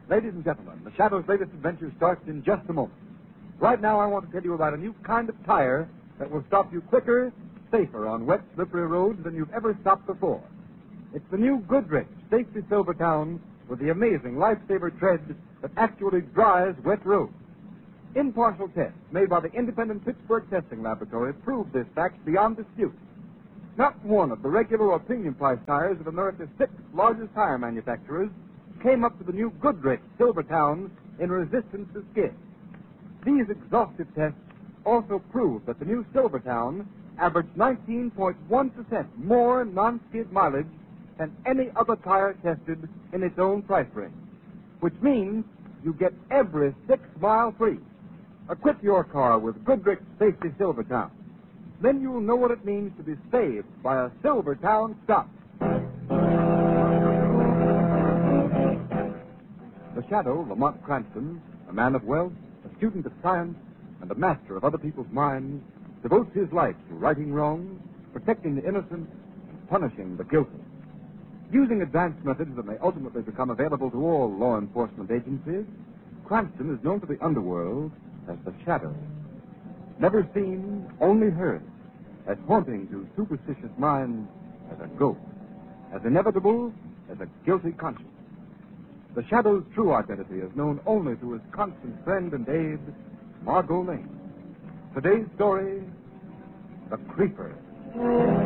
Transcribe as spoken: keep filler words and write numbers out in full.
Ladies and gentlemen, the Shadow's latest adventure starts in just a moment. Right now, I want to tell you about a new kind of tire that will stop you quicker, safer on wet, slippery roads than you've ever stopped before. It's the new Goodrich Safety Silvertown with the amazing lifesaver tread that actually dries wet roads. Impartial tests made by the independent Pittsburgh Testing Laboratory prove this fact beyond dispute. Not one of the regular or premium price tires of America's six largest tire manufacturers came up to the new Goodrich Silvertown in resistance to skid. These exhaustive tests also prove that the new Silvertown averaged nineteen point one percent more non-skid mileage than any other tire tested in its own price range, which means you get every six mile free. Equip your car with Goodrich Safety Silvertown. Then you'll know what it means to be saved by a Silvertown stop. The Shadow, Lamont Cranston, a man of wealth, a student of science, and a master of other people's minds, devotes his life to righting wrongs, protecting the innocent, and punishing the guilty. Using advanced methods that may ultimately become available to all law enforcement agencies, Cranston is known to the underworld as the Shadow. Never seen, only heard, as haunting to superstitious minds as a ghost, as inevitable as a guilty conscience. The Shadow's true identity is known only to his constant friend and aide, Margot Lane. Today's story, The Creeper.